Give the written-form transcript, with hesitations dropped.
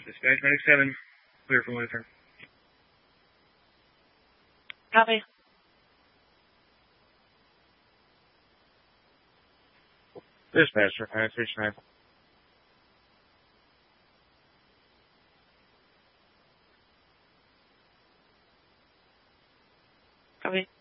Dispatch Medic 7, clear for Lutheran. Copy. Dispatcher, 569. Copy.